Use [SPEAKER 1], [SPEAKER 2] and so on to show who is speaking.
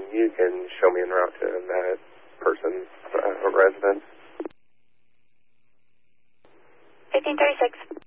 [SPEAKER 1] you can show me en route to that person's residence.
[SPEAKER 2] 1536.